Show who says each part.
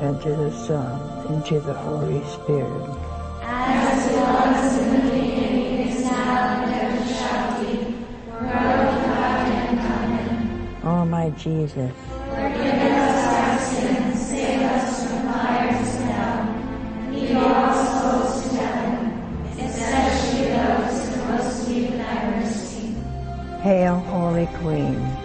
Speaker 1: and to the Son, and to the Holy Spirit.
Speaker 2: As it was in the beginning, is now, and ever shall be, world without end. Amen.
Speaker 1: O my Jesus,
Speaker 2: forgive us our sins, save us from fires of hell, and lead all souls to heaven, especially those in most need of thy mercy.
Speaker 1: Hail, Holy Queen.